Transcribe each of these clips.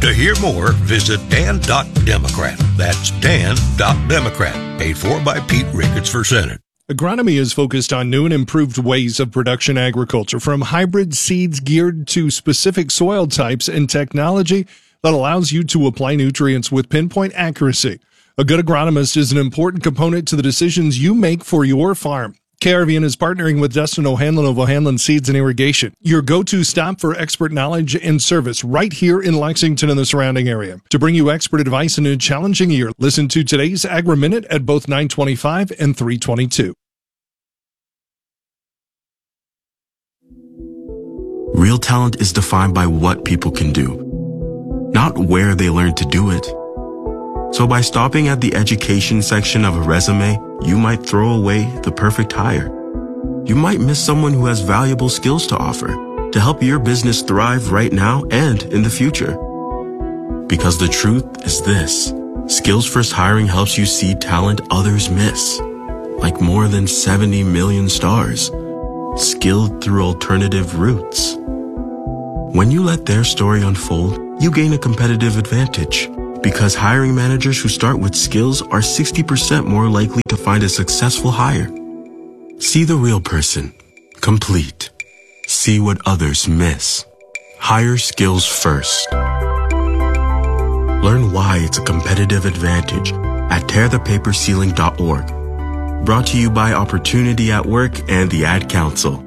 To hear more, visit Dan.Democrat. That's Dan.Democrat. Paid for by Pete Ricketts for Senate. Agronomy is focused on new and improved ways of production agriculture, from hybrid seeds geared to specific soil types and technology that allows you to apply nutrients with pinpoint accuracy. A good agronomist is an important component to the decisions you make for your farm. KRVN is partnering with Dustin O'Hanlon of O'Hanlon Seeds and Irrigation, your go-to stop for expert knowledge and service right here in Lexington and the surrounding area. To bring you expert advice in a challenging year, listen to today's Agri-Minute at both 9:25 and 3:22. Real talent is defined by what people can do, not where they learn to do it. So by stopping at the education section of a resume, you might throw away the perfect hire. You might miss someone who has valuable skills to offer to help your business thrive right now and in the future. Because the truth is this: Skills First Hiring helps you see talent others miss, like more than 70 million stars, skilled through alternative routes. When you let their story unfold, you gain a competitive advantage. Because hiring managers who start with skills are 60% more likely to find a successful hire. See the real person. Complete. See what others miss. Hire skills first. Learn why it's a competitive advantage at tearthepaperceiling.org. Brought to you by Opportunity at Work and the Ad Council.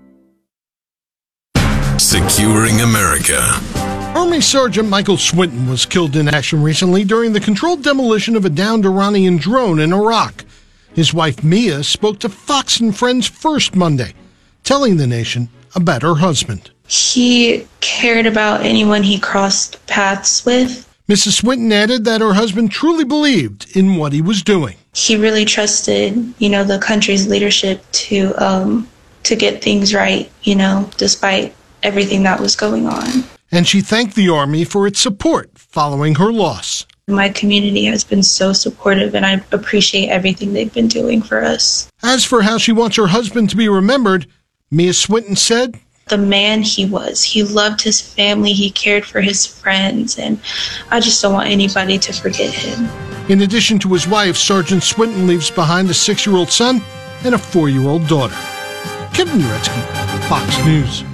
Securing America. Army Sergeant Michael Swinton was killed in action recently during the controlled demolition of a downed Iranian drone in Iraq. His wife Mia spoke to Fox and Friends First Monday, telling the nation about her husband. He cared about anyone he crossed paths with. Mrs. Swinton added that her husband truly believed in what he was doing. He really trusted, the country's leadership to get things right, despite everything that was going on. And she thanked the Army for its support following her loss. My community has been so supportive, and I appreciate everything they've been doing for us. As for how she wants her husband to be remembered, Mia Swinton said, the man he was. He loved his family, he cared for his friends, and I just don't want anybody to forget him. In addition to his wife, Sergeant Swinton leaves behind a 6-year-old son and a 4-year-old daughter. Kevin Uretsky, Fox News.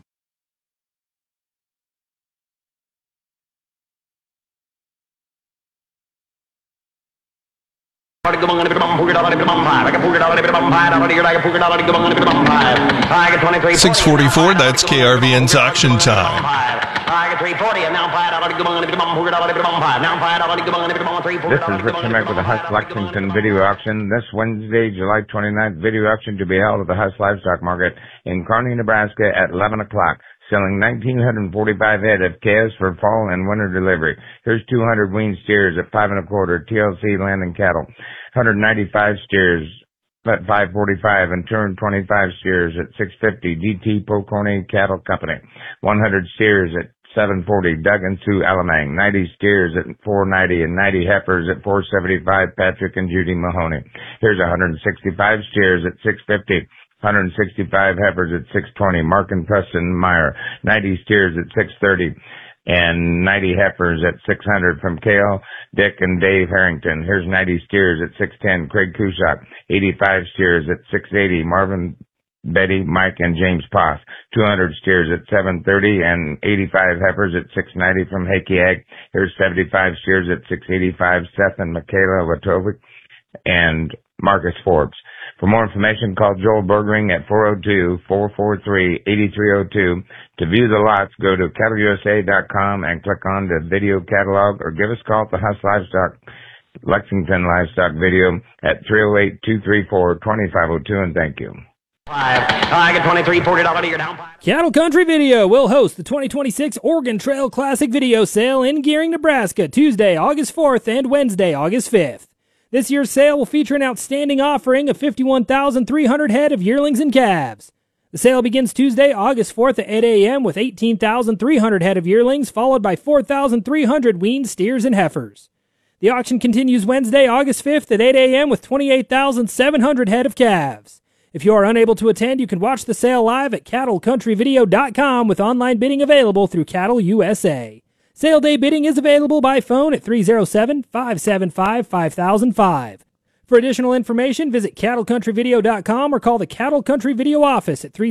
$6:44, that's KRVN's auction time. This is Rich Schmidt with the Huss Lexington Video Auction. This Wednesday, July 29th, video auction to be held at the Huss Livestock Market in Kearney, Nebraska at 11 o'clock. Selling 1,945 head of calves for fall and winter delivery. Here's 200 weaned steers at 5 1/4 TLC Land and Cattle. 195 steers at 545 and 225 steers at 650 DT Poconey Cattle Company. 100 steers at 740 Doug and Sue Alamang. 90 steers at 490 and 90 heifers at 475 Patrick and Judy Mahoney. Here's 165 steers at 650. 165 heifers at 620, Mark and Preston Meyer. 90 steers at 630, and 90 heifers at 600 from Kale, Dick, and Dave Harrington. Here's 90 steers at 610, Craig Kushak. 85 steers at 680, Marvin, Betty, Mike, and James Poff. 200 steers at 730, and 85 heifers at 690 from Hakey Ag. Here's 75 steers at 685, Seth and Michaela Watovic, and Marcus Forbes. For more information, call Joel Bergering at 402-443-8302. To view the lots, go to cattleusa.com and click on the video catalog, or give us a call at the Huss Livestock, Lexington Livestock Video at 308-234-2502, and thank you. I get $23.40 you're down. Cattle Country Video will host the 2026 Oregon Trail Classic Video Sale in Gearing, Nebraska, Tuesday, August 4th and Wednesday, August 5th. This year's sale will feature an outstanding offering of 51,300 head of yearlings and calves. The sale begins Tuesday, August 4th at 8 a.m. with 18,300 head of yearlings, followed by 4,300 weaned steers and heifers. The auction continues Wednesday, August 5th at 8 a.m. with 28,700 head of calves. If you are unable to attend, you can watch the sale live at cattlecountryvideo.com with online bidding available through Cattle USA. Sale day bidding is available by phone at 307-575-5005. For additional information, visit cattlecountryvideo.com or call the Cattle Country Video office at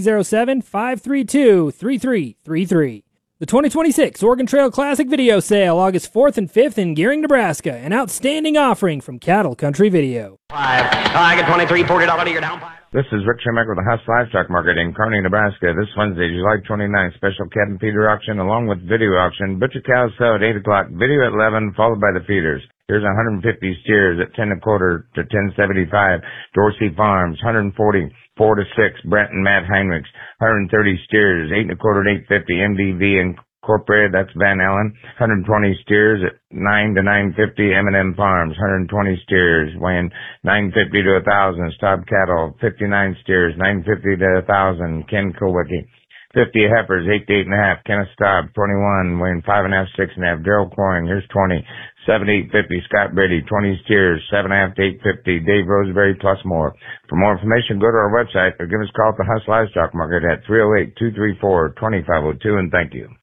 307-532-3333. The 2026 Oregon Trail Classic Video Sale, August 4th and 5th in Gearing, Nebraska. An outstanding offering from Cattle Country Video. I get 23, $40 to your down. This is Rick Schembeck with the Huss Livestock Market in Kearney, Nebraska. This Wednesday, July 29th, special cat and feeder auction along with video auction. Butcher cows sell at 8 o'clock, video at 11, followed by the feeders. Here's 150 steers at 10 1/4 to 10.75. Dorsey Farms, 140, 4 to 6. Brent and Matt Heinrichs, 130 steers, 8 1/4 to 8.50. MDV Incorporated, that's Van Allen, 120 steers at 9 to 9.50. M&M Farms, 120 steers, weighing 950 to 1,000. Staub Cattle, 59 steers, 950 to 1,000. Ken Kowicki. 50 heifers, 8 to 8.5. Kenneth Staub, 21, weighing 5.5, 6.5. Daryl Coring, here's 20. 7 to 8.50. Scott Brady, 20 steers, 7.5 to 8.50. Dave Roseberry, plus more. For more information, go to our website or give us a call at the Huss Livestock Market at 308-234-2502, and thank you.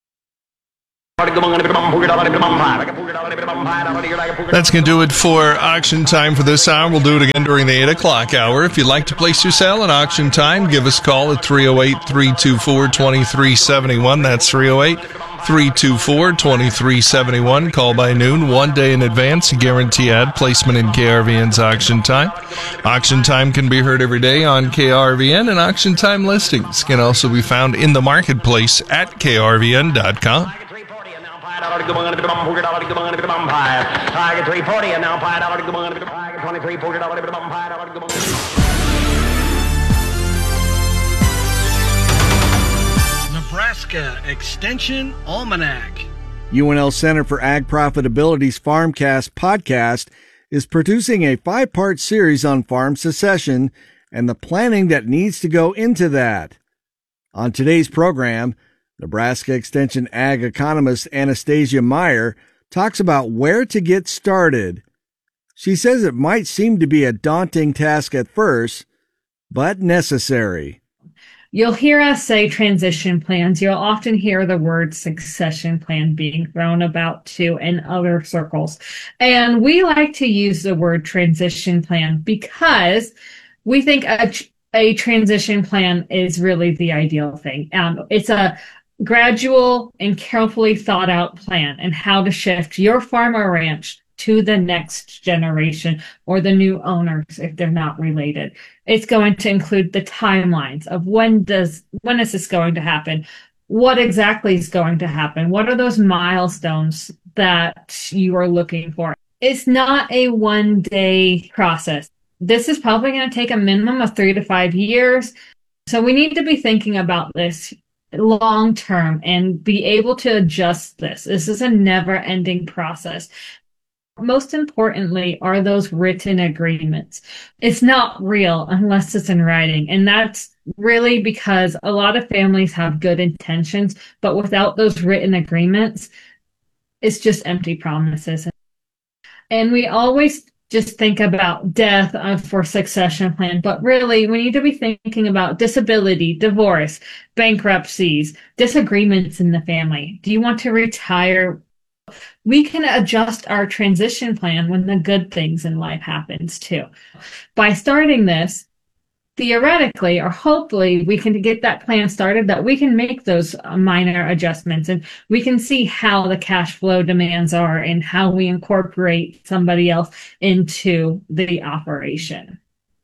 That's going to do it for auction time for this hour. We'll do it again during the 8 o'clock hour. If you'd like to place your sale at auction time, give us a call at 308-324-2371. That's 308-324-2371. Call by noon, 1 day in advance. Guarantee ad placement in KRVN's auction time. Auction time can be heard every day on KRVN, and auction time listings can also be found in the marketplace at krvn.com. I get 340 and now I get 23, $40. Nebraska Extension Almanac. UNL Center for Ag Profitability's Farmcast podcast is producing a 5-part series on farm succession and the planning that needs to go into that. On today's program, Nebraska Extension Ag economist Anastasia Meyer talks about where to get started. She says it might seem to be a daunting task at first, but necessary. You'll hear us say transition plans. You'll often hear the word succession plan being thrown about too in other circles. And we like to use the word transition plan because we think a transition plan is really the ideal thing. It's a gradual and carefully thought out plan and how to shift your farm or ranch to the next generation or the new owners if they're not related. It's going to include the timelines of when is this going to happen? What exactly is going to happen? What are those milestones that you are looking for? It's not a one-day process. This is probably going to take a minimum of 3 to 5 years. So we need to be thinking about this long term and be able to adjust this. This is a never-ending process. Most importantly are those written agreements. It's not real unless it's in writing. And that's really because a lot of families have good intentions, but without those written agreements, it's just empty promises. And we always just think about death for succession plan, but really we need to be thinking about disability, divorce, bankruptcies, disagreements in the family. Do you want to retire? We can adjust our transition plan when the good things in life happens too. By starting this, theoretically or hopefully we can get that plan started that we can make those minor adjustments and we can see how the cash flow demands are and how we incorporate somebody else into the operation.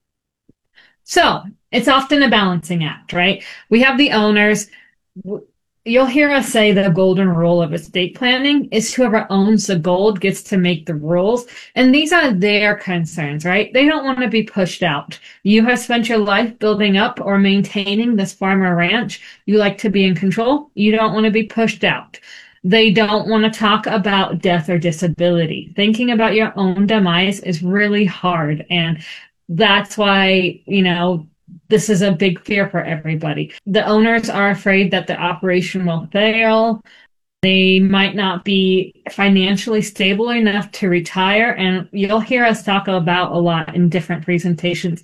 So it's often a balancing act, right? We have the owners. You'll hear us say the golden rule of estate planning is whoever owns the gold gets to make the rules. And these are their concerns, right? They don't want to be pushed out. You have spent your life building up or maintaining this farm or ranch. You like to be in control. You don't want to be pushed out. They don't want to talk about death or disability. Thinking about your own demise is really hard. And that's why, this is a big fear for everybody. The owners are afraid that the operation will fail. They might not be financially stable enough to retire. And you'll hear us talk about a lot in different presentations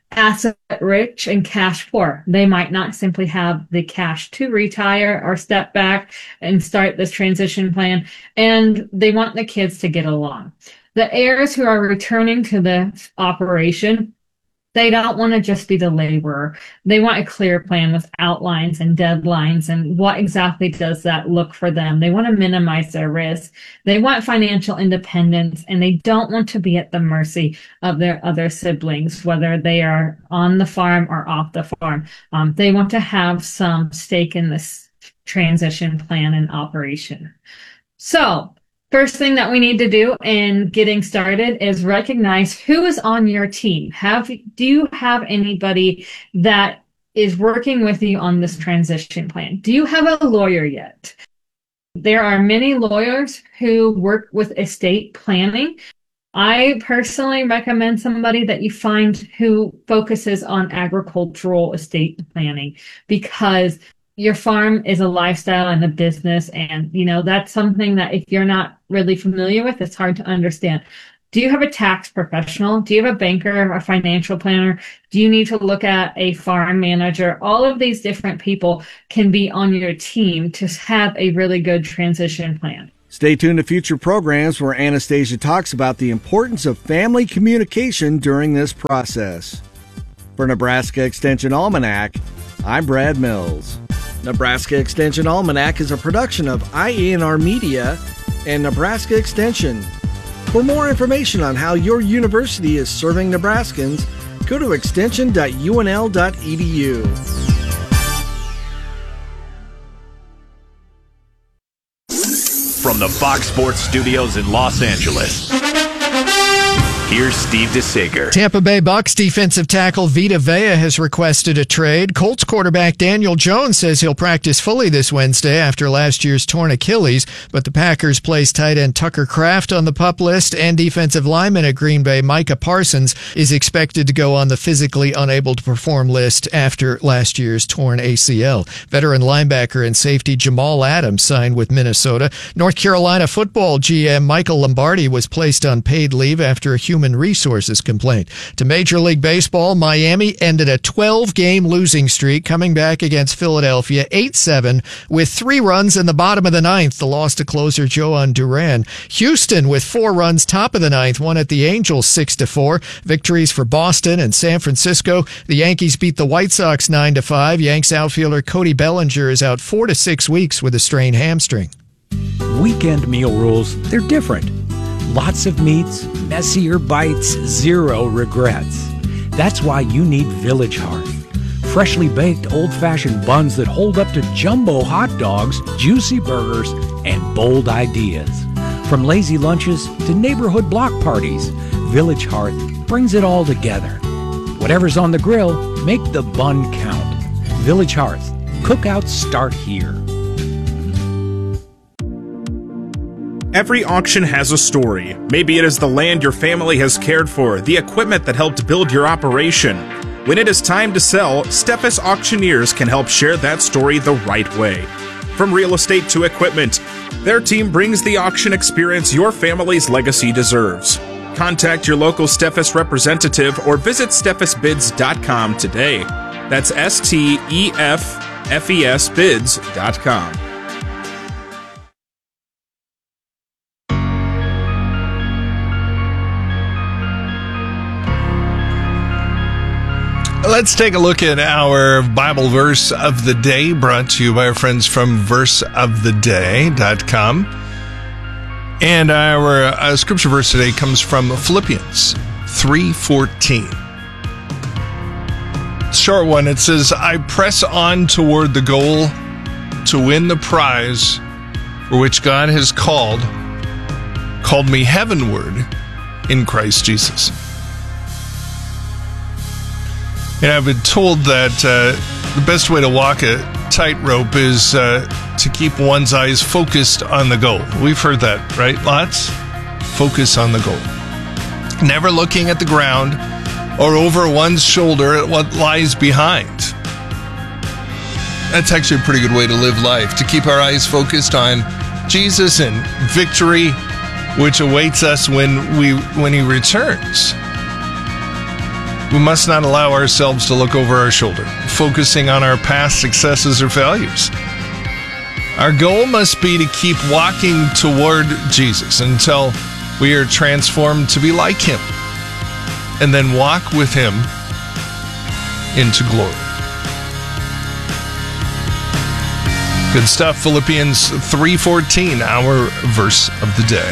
asset rich and cash poor. They might not simply have the cash to retire or step back and start this transition plan, and they want the kids to get along. The heirs who are returning to the operation, they don't want to just be the laborer. They want a clear plan with outlines and deadlines and what exactly does that look for them. They want to minimize their risk. They want financial independence, and they don't want to be at the mercy of their other siblings, whether they are on the farm or off the farm. They want to have some stake in this transition plan and operation. So, first thing that we need to do in getting started is recognize who is on your team. Do you have anybody that is working with you on this transition plan? Do you have a lawyer yet? There are many lawyers who work with estate planning. I personally recommend somebody that you find who focuses on agricultural estate planning, because your farm is a lifestyle and a business, and that's something that if you're not really familiar with, it's hard to understand. Do you have a tax professional? Do you have a banker, a financial planner? Do you need to look at a farm manager? All of these different people can be on your team to have a really good transition plan. Stay tuned to future programs where Anastasia talks about the importance of family communication during this process. For Nebraska Extension Almanac, I'm Brad Mills. Nebraska Extension Almanac is a production of IANR Media and Nebraska Extension. For more information on how your university is serving Nebraskans, go to extension.unl.edu. From the Fox Sports Studios in Los Angeles, here's Steve DeSager. Tampa Bay Bucs defensive tackle Vita Vea has requested a trade. Colts quarterback Daniel Jones says he'll practice fully this Wednesday after last year's torn Achilles, but the Packers placed tight end Tucker Kraft on the PUP list, and defensive lineman at Green Bay Micah Parsons is expected to go on the physically unable to perform list after last year's torn ACL. Veteran linebacker and safety Jamal Adams signed with Minnesota. North Carolina football GM Michael Lombardi was placed on paid leave after a human resources complaint. To Major League Baseball, Miami ended a 12-game losing streak, coming back against Philadelphia 8-7 with 3 runs in the bottom of the ninth. The loss to closer Joan Duran. Houston with 4 runs top of the ninth won at the Angels 6-4. Victories for Boston and San Francisco. The Yankees beat the White Sox 9-5. Yanks outfielder Cody Bellinger is out 4 to 6 weeks with a strained hamstring. Weekend meal rules, they're different. Lots of meats, messier bites, 0 regrets. That's why you need Village Hearth. Freshly baked old-fashioned buns that hold up to jumbo hot dogs, juicy burgers, and bold ideas. From lazy lunches to neighborhood block parties, Village Hearth brings it all together. Whatever's on the grill, make the bun count. Village Hearth. Cookouts start here. Every auction has a story. Maybe it is the land your family has cared for, the equipment that helped build your operation. When it is time to sell, Steffes Auctioneers can help share that story the right way. From real estate to equipment, their team brings the auction experience your family's legacy deserves. Contact your local Steffes representative or visit steffesbids.com today. That's STEFFES bids.com. Let's take a look at our Bible verse of the day, brought to you by our friends from verseoftheday.com. And our scripture verse today comes from Philippians 3:14. Short one. It says, I press on toward the goal to win the prize for which God has called me heavenward in Christ Jesus. And I've been told that the best way to walk a tightrope is to keep one's eyes focused on the goal. We've heard that, right? Lots? Focus on the goal. Never looking at the ground or over one's shoulder at what lies behind. That's actually a pretty good way to live life, to keep our eyes focused on Jesus and victory, which awaits us when he returns. We must not allow ourselves to look over our shoulder, focusing on our past successes or failures. Our goal must be to keep walking toward Jesus until we are transformed to be like him, and then walk with him into glory. Good stuff. Philippians 3:14, our verse of the day.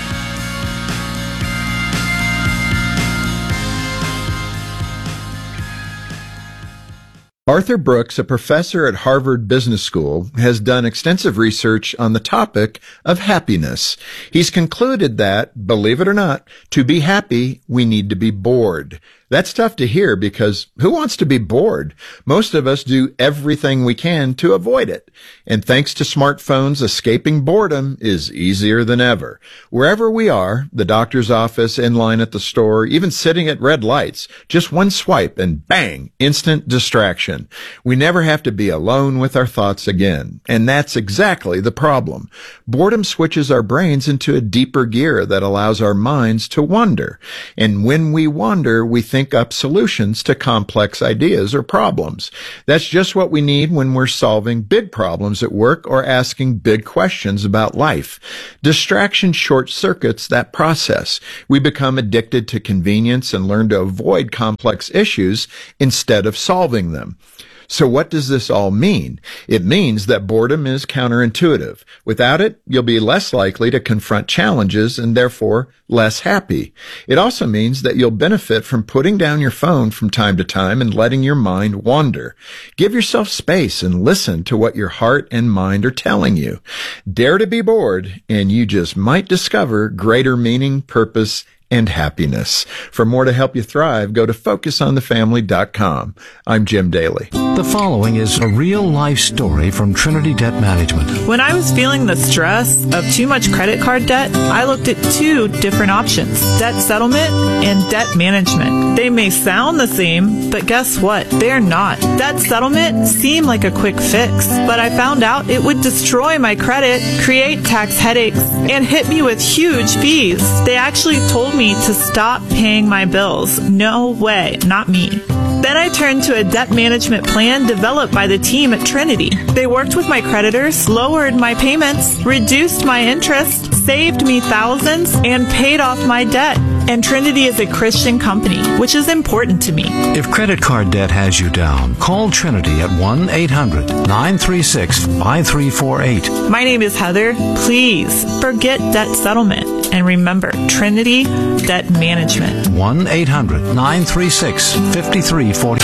Arthur Brooks, a professor at Harvard Business School, has done extensive research on the topic of happiness. He's concluded that, believe it or not, to be happy, we need to be bored. That's tough to hear because who wants to be bored? Most of us do everything we can to avoid it. And thanks to smartphones, escaping boredom is easier than ever. Wherever we are, the doctor's office, in line at the store, even sitting at red lights, just one swipe and bang, instant distraction. We never have to be alone with our thoughts again. And that's exactly the problem. Boredom switches our brains into a deeper gear that allows our minds to wander. And when we wander, we think up solutions to complex ideas or problems. That's just what we need when we're solving big problems at work or asking big questions about life. Distraction short circuits that process. We become addicted to convenience and learn to avoid complex issues instead of solving them. So what does this all mean? It means that boredom is counterintuitive. Without it, you'll be less likely to confront challenges and therefore less happy. It also means that you'll benefit from putting down your phone from time to time and letting your mind wander. Give yourself space and listen to what your heart and mind are telling you. Dare to be bored, and you just might discover greater meaning, purpose, and happiness. For more to help you thrive, go to focusonthefamily.com. I'm Jim Daly. The following is a real-life story from Trinity Debt Management. When I was feeling the stress of too much credit card debt, I looked at two different options: debt settlement and debt management. They may sound the same, but guess what? They're not. Debt settlement seemed like a quick fix, but I found out it would destroy my credit, create tax headaches, and hit me with huge fees. They actually told me to stop paying my bills. No way, not me. Then I turned to a debt management plan developed by the team at Trinity. They worked with my creditors, lowered my payments, reduced my interest, saved me thousands, and paid off my debt. And Trinity is a Christian company, which is important to me. If credit card debt has you down, call Trinity at 1-800-936-5348. My name is Heather. Please forget debt settlement and remember Trinity Debt Management. 1-800-936-5348.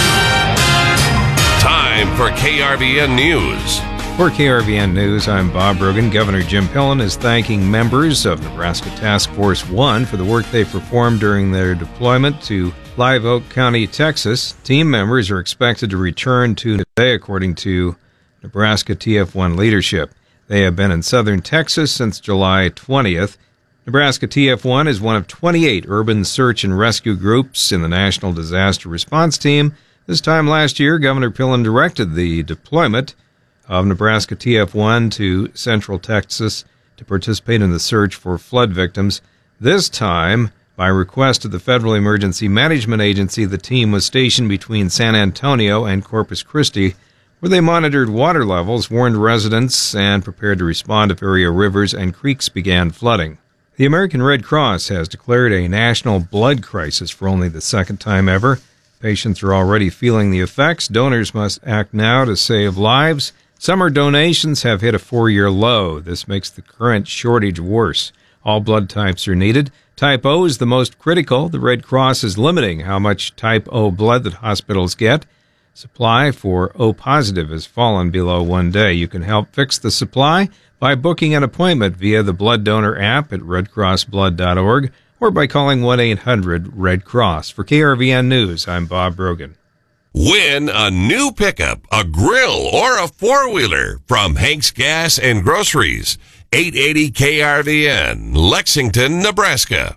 Time for KRVN News. For KRVN News, I'm Bob Brogan. Governor Jim Pillen is thanking members of Nebraska Task Force 1 for the work they performed during their deployment to Live Oak County, Texas. Team members are expected to return to today, according to Nebraska TF1 leadership. They have been in southern Texas since July 20th. Nebraska TF1 is one of 28 urban search and rescue groups in the National Disaster Response Team. This time last year, Governor Pillen directed the deployment of Nebraska TF1 to Central Texas to participate in the search for flood victims. This time, by request of the Federal Emergency Management Agency, the team was stationed between San Antonio and Corpus Christi, where they monitored water levels, warned residents, and prepared to respond if area rivers and creeks began flooding. The American Red Cross has declared a national blood crisis for only the second time ever. Patients are already feeling the effects. Donors must act now to save lives. Summer donations have hit a 4-year low. This makes the current shortage worse. All blood types are needed. Type O is the most critical. The Red Cross is limiting how much Type O blood that hospitals get. Supply for O positive has fallen below 1 day. You can help fix the supply by booking an appointment via the Blood Donor app at redcrossblood.org or by calling 1-800-RED-CROSS. For KRVN News, I'm Bob Brogan. Win a new pickup, a grill, or a four-wheeler from Hank's Gas and Groceries. 880 KRVN, Lexington, Nebraska.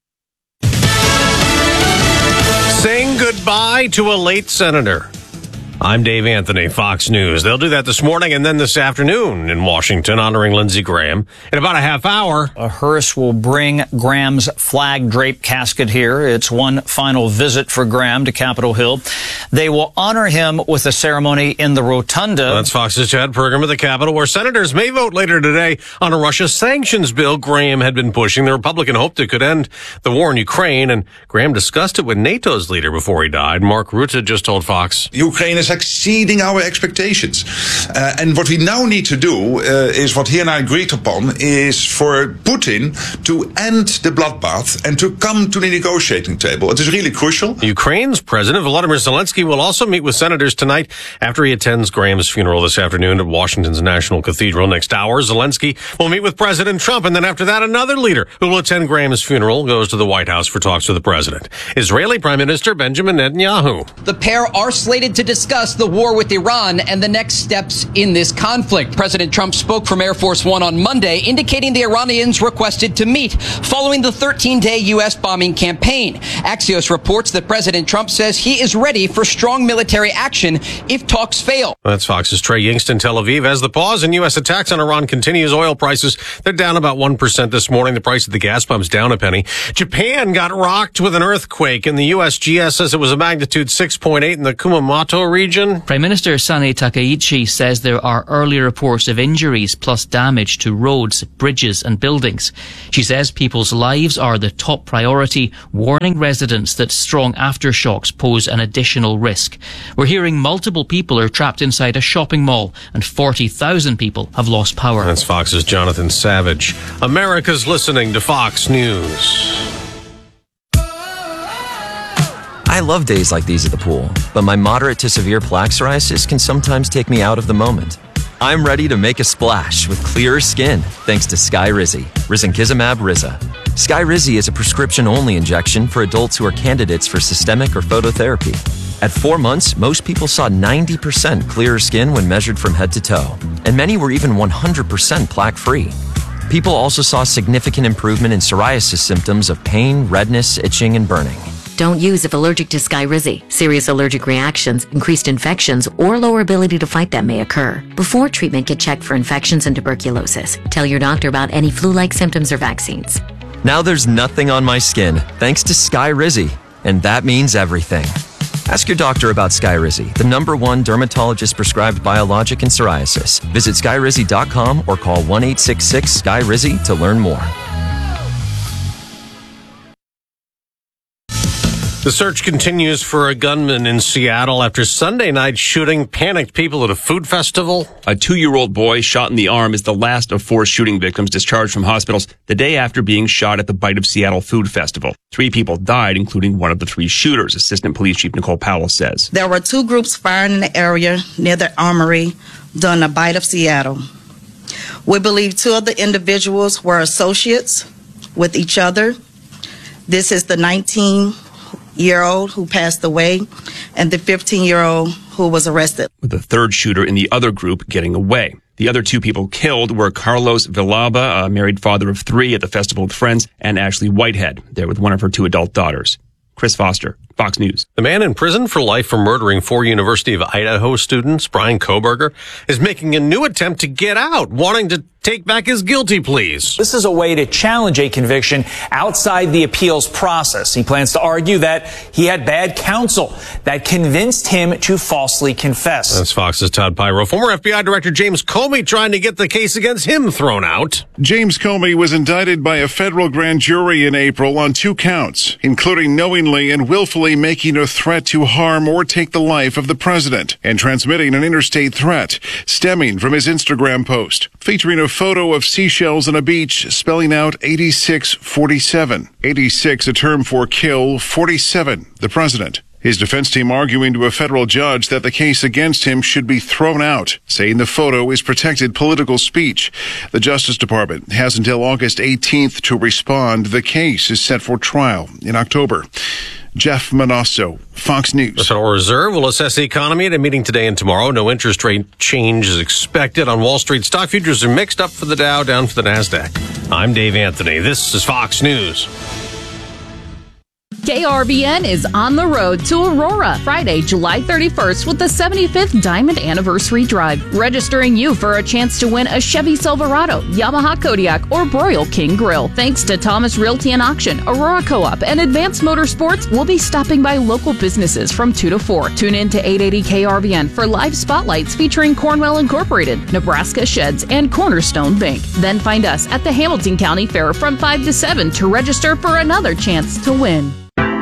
Saying goodbye to a late senator. I'm Dave Anthony, Fox News. They'll do that this morning and then this afternoon in Washington, honoring Lindsey Graham. In about a half hour, a hearse will bring Graham's flag-draped casket here. It's one final visit for Graham to Capitol Hill. They will honor him with a ceremony in the rotunda. That's Fox's Chad Pergram at the Capitol, where senators may vote later today on a Russia sanctions bill Graham had been pushing. The Republican hoped it could end the war in Ukraine, and Graham discussed it with NATO's leader before he died. Mark Rutte just told Fox. Ukraine is exceeding our expectations. And what we now need to do is what he and I agreed upon is for Putin to end the bloodbath and to come to the negotiating table. It is really crucial. Ukraine's President Volodymyr Zelensky will also meet with senators tonight after he attends Graham's funeral this afternoon at Washington's National Cathedral. Next hour, Zelensky will meet with President Trump, and then after that, another leader who will attend Graham's funeral goes to the White House for talks with the president. Israeli Prime Minister Benjamin Netanyahu. The pair are slated to discuss the war with Iran and the next steps in this conflict. President Trump spoke from Air Force One on Monday, indicating the Iranians requested to meet following the 13-day U.S. bombing campaign. Axios reports that President Trump says he is ready for strong military action if talks fail. That's Fox's Trey Yingst in Tel Aviv. As the pause in U.S. attacks on Iran continues, oil prices, they're down about 1% this morning. The price of the gas pump's down a penny. Japan got rocked with an earthquake, and the USGS says it was a magnitude 6.8 in the Kumamoto region. Prime Minister Sane Takaichi says there are early reports of injuries plus damage to roads, bridges and buildings. She says people's lives are the top priority, warning residents that strong aftershocks pose an additional risk. We're hearing multiple people are trapped inside a shopping mall and 40,000 people have lost power. That's Fox's Jonathan Savage. America's listening to Fox News. I love days like these at the pool, but my moderate to severe plaque psoriasis can sometimes take me out of the moment. I'm ready to make a splash with clearer skin thanks to Skyrizi, risankizumab Riza. Skyrizi is a prescription-only injection for adults who are candidates for systemic or phototherapy. At 4 months, most people saw 90% clearer skin when measured from head to toe, and many were even 100% plaque-free. People also saw significant improvement in psoriasis symptoms of pain, redness, itching, and burning. Don't use if allergic to Skyrizi. Serious allergic reactions, increased infections, or lower ability to fight them may occur. Before treatment, get checked for infections and tuberculosis. Tell your doctor about any flu-like symptoms or vaccines. Now there's nothing on my skin thanks to Skyrizi, and that means everything. Ask your doctor about Skyrizi, the #1 dermatologist-prescribed biologic in psoriasis. Visit Skyrizi.com or call 1-866-SKYRIZI to learn more. The search continues for a gunman in Seattle after Sunday night shooting panicked people at a food festival. A 2-year-old boy shot in the arm is the last of 4 shooting victims discharged from hospitals the day after being shot at the Bite of Seattle Food Festival. 3 people died, including one of the 3 shooters, Assistant Police Chief Nicole Powell says. There were 2 groups firing in the area near the armory during the Bite of Seattle. We believe 2 of the individuals were associates with each other. This is the 19-year-old who passed away and the 15-year-old who was arrested. With the 3rd shooter in the other group getting away. The other 2 people killed were Carlos Villalba, a married father of 3 at the Festival with Friends, and Ashley Whitehead, there with one of her 2 adult daughters. Chris Foster, Fox News. The man in prison for life for murdering 4 University of Idaho students, Brian Koberger, is making a new attempt to get out, wanting to take back his guilty pleas. This is a way to challenge a conviction outside the appeals process. He plans to argue that he had bad counsel that convinced him to falsely confess. That's Fox's Todd Pyro. Former FBI Director James Comey trying to get the case against him thrown out. James Comey was indicted by a federal grand jury in April on 2 counts, including knowingly and willfully making a threat to harm or take the life of the president and transmitting an interstate threat stemming from his Instagram post featuring a photo of seashells on a beach spelling out 8647. 86, a term for kill, 47, the president. His defense team arguing to a federal judge that the case against him should be thrown out, saying the photo is protected political speech. The Justice Department has until August 18th to respond. The case is set for trial in October. Jeff Manasso, Fox News. The Federal Reserve will assess the economy at a meeting today and tomorrow. No interest rate change is expected. On Wall Street, stock futures are mixed, up for the Dow, down for the NASDAQ. I'm Dave Anthony. This is Fox News. KRVN is on the road to Aurora Friday, July 31st with the 75th Diamond Anniversary Drive, registering you for a chance to win a Chevy Silverado, Yamaha Kodiak, or Broil King Grill. Thanks to Thomas Realty and Auction, Aurora Co-op, and Advanced Motorsports, we'll be stopping by local businesses from 2 to 4. Tune in to 880 KRVN for live spotlights featuring Cornwell Incorporated, Nebraska Sheds, and Cornerstone Bank. Then find us at the Hamilton County Fair from 5 to 7 to register for another chance to win.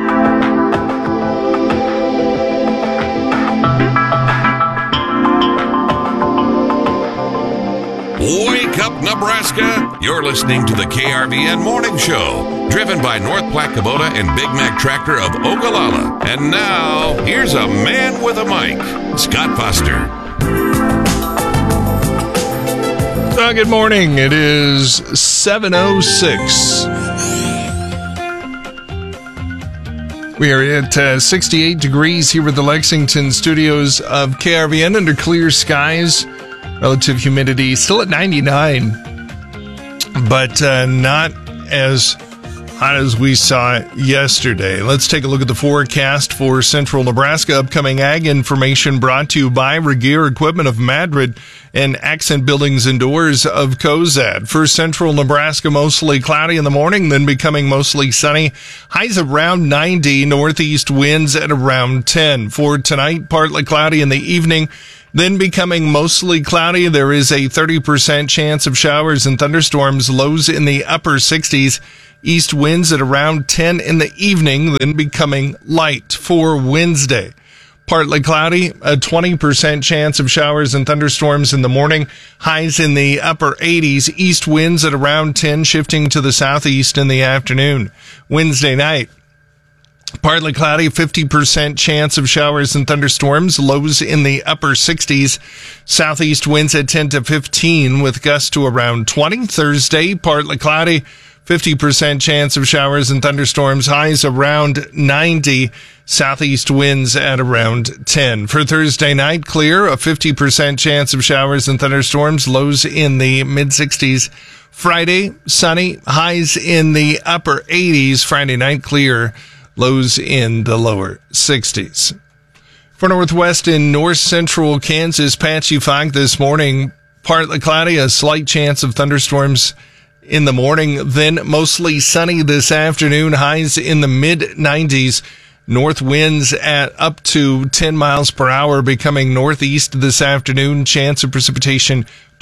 Wake up, Nebraska! You're listening to the KRVN Morning Show, driven by North Platte Kubota and Big Mac Tractor of Ogallala. And now, here's a man with a mic, Scott Foster. Good morning. It is 7:06. We are at 68 degrees here at the Lexington studios of KRVN under clear skies. Relative humidity still at 99, but not as hot as we saw yesterday. Let's take a look at the forecast for central Nebraska. Upcoming ag information brought to you by Regeer Equipment of Madrid and Accent Buildings and Doors of Cozad. For central Nebraska, mostly cloudy in the morning, then becoming mostly sunny. Highs around 90, northeast winds at around 10. For tonight, partly cloudy in the evening, then becoming mostly cloudy. There is a 30% chance of showers and thunderstorms, lows in the upper 60s. East winds at around 10 in the evening, then becoming light for Wednesday. Partly cloudy, a 20% chance of showers and thunderstorms in the morning. Highs in the upper 80s. East winds at around 10, shifting to the southeast in the afternoon. Wednesday night, partly cloudy, 50% chance of showers and thunderstorms, lows in the upper 60s. Southeast winds at 10 to 15 with gusts to around 20. Thursday, partly cloudy, 50% chance of showers and thunderstorms, highs around 90. Southeast winds at around 10. For Thursday night, clear, a 50% chance of showers and thunderstorms, lows in the mid-60s. Friday, sunny, highs in the upper 80s. Friday night, clear, lows in the lower 60s. For northwest and north central Kansas, patchy fog this morning. Partly cloudy, a slight chance of thunderstorms in the morning, then mostly sunny this afternoon. Highs in the mid-90s. North winds at up to 10 miles per hour, becoming northeast this afternoon. Chance of precipitation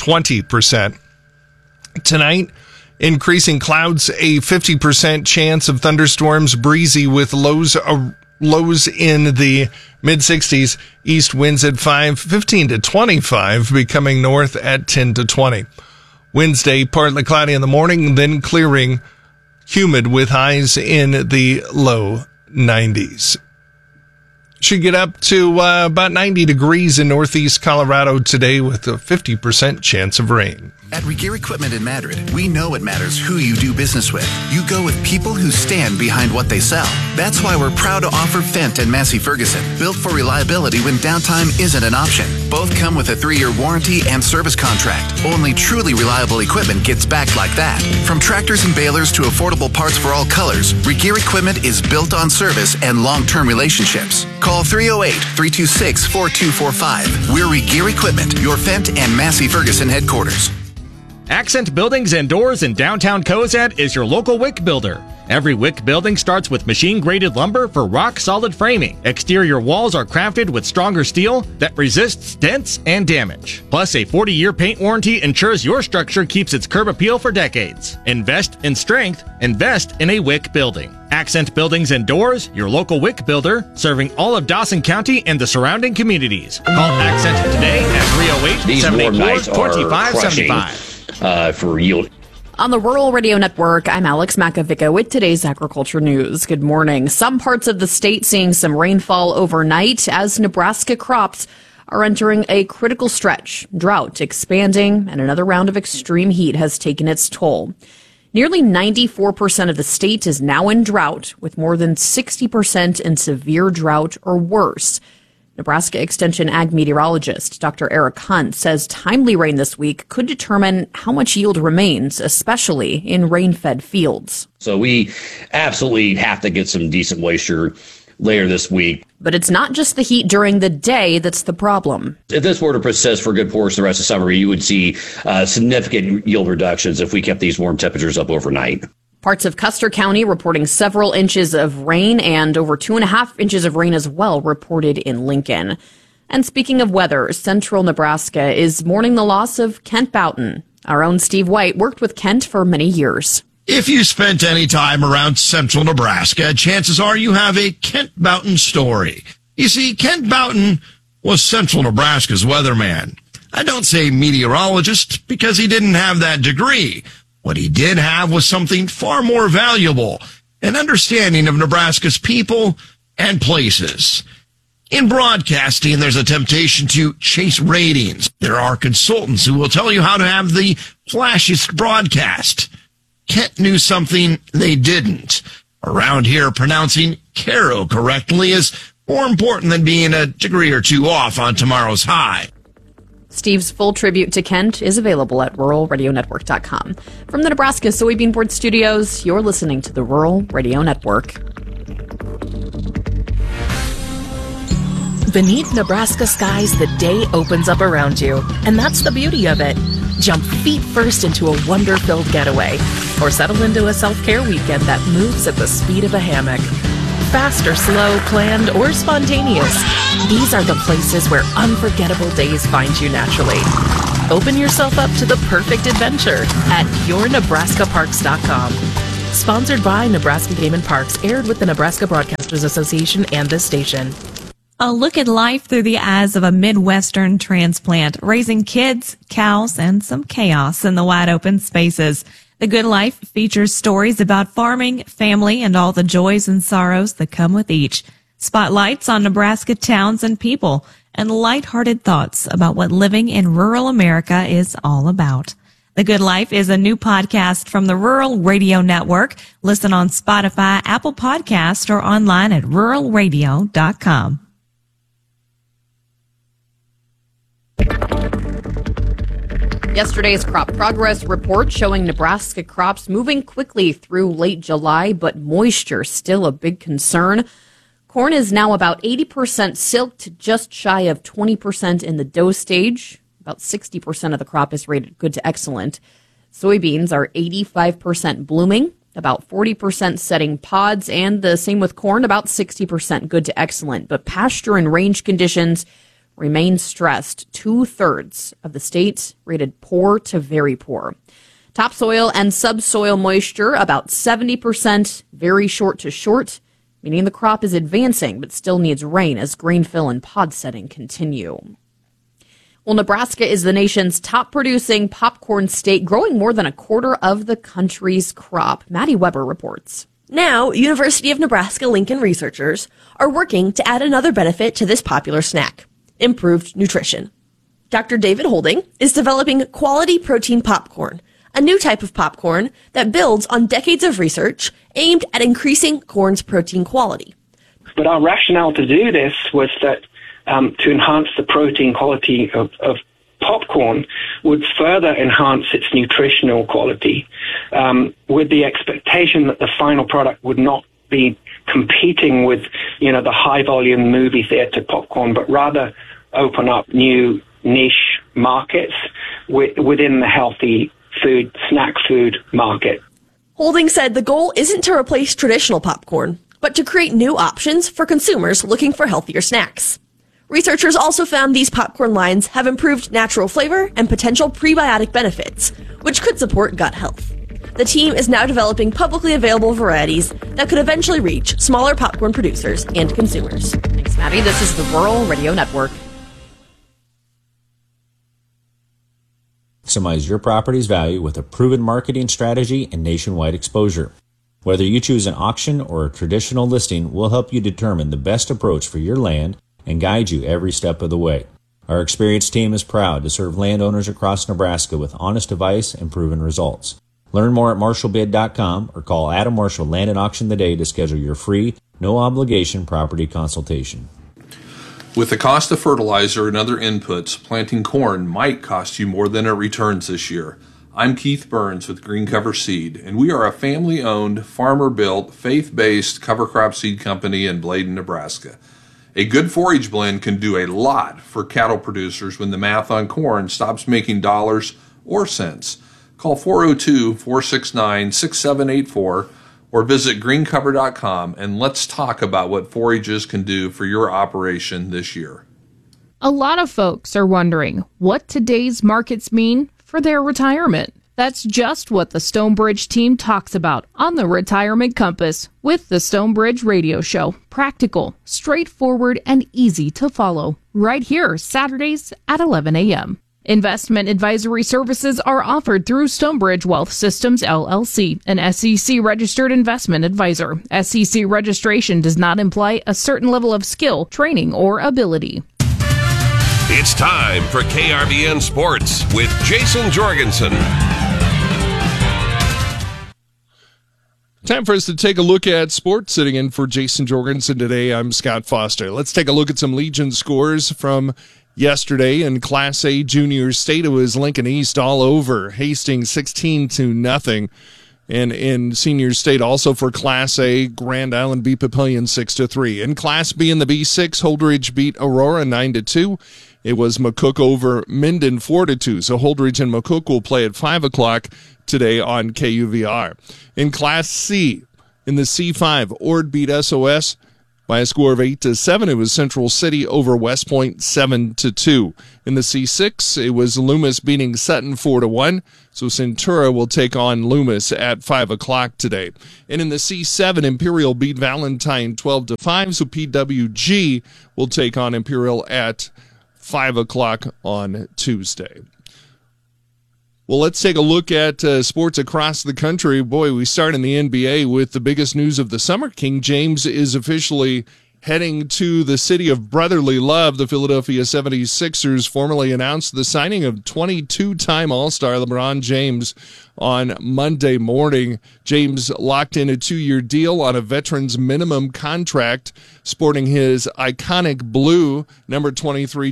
20%. Tonight, increasing clouds, a 50% chance of thunderstorms, breezy with lows in the mid-60s. East winds at 15 to 25, becoming north at 10 to 20. Wednesday, partly cloudy in the morning, then clearing, humid with highs in the low 90s. Should get up to about 90 degrees in northeast Colorado today with a 50% chance of rain. At Regeer Equipment in Madrid, we know it matters who you do business with. You go with people who stand behind what they sell. That's why we're proud to offer Fendt and Massey Ferguson, built for reliability when downtime isn't an option. Both come with a 3-year warranty and service contract. Only truly reliable equipment gets backed like that. From tractors and balers to affordable parts for all colors, Regeer Equipment is built on service and long-term relationships. Call 308-326-4245. We're Regeer Equipment, your Fendt and Massey Ferguson headquarters. Accent Buildings and Doors in downtown Cozad is your local WIC builder. Every WIC building starts with machine-graded lumber for rock-solid framing. Exterior walls are crafted with stronger steel that resists dents and damage. Plus, a 40-year paint warranty ensures your structure keeps its curb appeal for decades. Invest in strength. Invest in a WIC building. Accent Buildings and Doors, your local WIC builder, serving all of Dawson County and the surrounding communities. Call Accent today at 308-784-2575. For yield. On the Rural Radio Network, I'm Alex Makovica with today's agriculture news. Good morning. Some parts of the state seeing some rainfall overnight as Nebraska crops are entering a critical stretch. Drought expanding and another round of extreme heat has taken its toll. Nearly 94% of the state is now in drought, with more than 60% in severe drought or worse. Nebraska Extension Ag meteorologist Dr. Eric Hunt says timely rain this week could determine how much yield remains, especially in rain-fed fields. So we absolutely have to get some decent moisture later this week. But it's not just the heat during the day that's the problem. If this were to persist for a good portion of the rest of summer, you would see significant yield reductions if we kept these warm temperatures up overnight. Parts of Custer County reporting several inches of rain and over 2.5 inches of rain as well reported in Lincoln. And speaking of weather, central Nebraska is mourning the loss of Kent Boughton. Our own Steve White worked with Kent for many years. If you spent any time around central Nebraska, chances are you have a Kent Boughton story. You see, Kent Boughton was central Nebraska's weatherman. I don't say meteorologist because he didn't have that degree. What he did have was something far more valuable, an understanding of Nebraska's people and places. In broadcasting, there's a temptation to chase ratings. There are consultants who will tell you how to have the flashiest broadcast. Kent knew something they didn't. Around here, pronouncing Caro correctly is more important than being a degree or two off on tomorrow's high. Steve's full tribute to Kent is available at ruralradionetwork.com. From the Nebraska Soybean Board Studios, you're listening to the Rural Radio Network. Beneath Nebraska skies, the day opens up around you, and that's the beauty of it. Jump feet first into a wonder-filled getaway, or settle into a self-care weekend that moves at the speed of a hammock. Fast or slow, planned or spontaneous, these are the places where unforgettable days find you naturally. Open yourself up to the perfect adventure at yournebraskaparks.com. Sponsored by Nebraska Game and Parks, aired with the Nebraska Broadcasters Association and this station. A look at life through the eyes of a Midwestern transplant, raising kids, cows, and some chaos in the wide open spaces. The Good Life features stories about farming, family, and all the joys and sorrows that come with each. Spotlights on Nebraska towns and people, and lighthearted thoughts about what living in rural America is all about. The Good Life is a new podcast from the Rural Radio Network. Listen on Spotify, Apple Podcast, or online at ruralradio.com. Yesterday's crop progress report showing Nebraska crops moving quickly through late July, but moisture still a big concern. Corn is now about 80% silked, just shy of 20% in the dough stage. About 60% of the crop is rated good to excellent. Soybeans are 85% blooming, about 40% setting pods, and the same with corn, about 60% good to excellent. But pasture and range conditions remain stressed. 2/3 of the state rated poor to very poor. Topsoil and subsoil moisture about 70%, very short to short, meaning the crop is advancing but still needs rain as grain fill and pod setting continue. Well, Nebraska is the nation's top producing popcorn state, growing more than a quarter of the country's crop. Maddie Weber reports. Now, University of Nebraska-Lincoln researchers are working to add another benefit to this popular snack: improved nutrition. Dr. David Holding is developing quality protein popcorn, a new type of popcorn that builds on decades of research aimed at increasing corn's protein quality. But our rationale to do this was that to enhance the protein quality of popcorn would further enhance its nutritional quality, with the expectation that the final product would not be competing with, the high volume movie theater popcorn, but rather open up new niche markets within the healthy food, snack food market. Holding said the goal isn't to replace traditional popcorn, but to create new options for consumers looking for healthier snacks. Researchers also found these popcorn lines have improved natural flavor and potential prebiotic benefits, which could support gut health. The team is now developing publicly available varieties that could eventually reach smaller popcorn producers and consumers. Thanks, Maddie. This is the Rural Radio Network. Maximize your property's value with a proven marketing strategy and nationwide exposure. Whether you choose an auction or a traditional listing, we'll help you determine the best approach for your land and guide you every step of the way. Our experienced team is proud to serve landowners across Nebraska with honest advice and proven results. Learn more at marshallbid.com or call Adam Marshall Land and Auction today to schedule your free, no obligation property consultation. With the cost of fertilizer and other inputs, planting corn might cost you more than it returns this year. I'm Keith Burns with Green Cover Seed, and we are a family-owned, farmer-built, faith-based cover crop seed company in Bladen, Nebraska. A good forage blend can do a lot for cattle producers when the math on corn stops making dollars or cents. Call 402-469-6784 or visit greencover.com and let's talk about what forages can do for your operation this year. A lot of folks are wondering what today's markets mean for their retirement. That's just what the Stonebridge team talks about on the Retirement Compass with the Stonebridge Radio Show. Practical, straightforward, and easy to follow. Right here, Saturdays at 11 a.m. Investment advisory services are offered through Stonebridge Wealth Systems, LLC, an SEC-registered investment advisor. SEC registration does not imply a certain level of skill, training, or ability. It's time for KRVN Sports with Jason Jorgensen. Time for us to take a look at sports. Sitting in for Jason Jorgensen today, I'm Scott Foster. Let's take a look at some Legion scores from yesterday in Class A Junior State. It was Lincoln East all over Hastings 16-0. And in Senior State, also for Class A, Grand Island beat Papillion 6-3. In Class B in the B6, Holdridge beat Aurora 9-2. It was McCook over Minden 4-2. So Holdridge and McCook will play at 5 o'clock today on KUVR. In Class C, in the C5, Ord beat SOS by a score of 8-7. It was Central City over West Point 7-2. In the C6, it was Loomis beating Sutton 4-1. So Centura will take on Loomis at 5 o'clock today. And in the C7, Imperial beat Valentine 12-5. So PWG will take on Imperial at 5 o'clock on Tuesday. Well, let's take a look at sports across the country. Boy, we start in the NBA with the biggest news of the summer. King James is officially heading to the city of brotherly love. The Philadelphia 76ers formally announced the signing of 22-time All-Star LeBron James on Monday morning. James locked in a 2-year deal on a veteran's minimum contract, sporting his iconic blue number 23